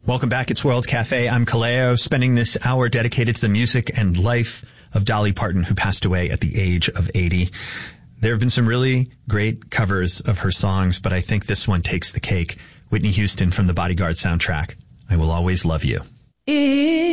Welcome back. It's World Cafe. I'm Kaleo, spending this hour dedicated to the music and life of Dolly Parton, who passed away at the age of 80. There have been some really great covers of her songs, but I think this one takes the cake. Whitney Houston from the Bodyguard soundtrack. I Will Always Love You.